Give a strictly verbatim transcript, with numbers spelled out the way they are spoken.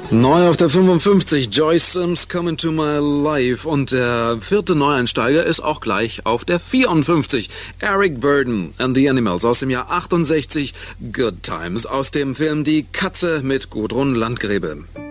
Neu auf der fünfundfünfzig, Joyce Sims, Come Into My Life. Und der vierte Neueinsteiger ist auch gleich auf der vierundfünfzig. Eric Burdon and the Animals aus dem Jahr achtundsechzig, Good Times aus dem Film Die Katze mit Gudrun Landgräbe.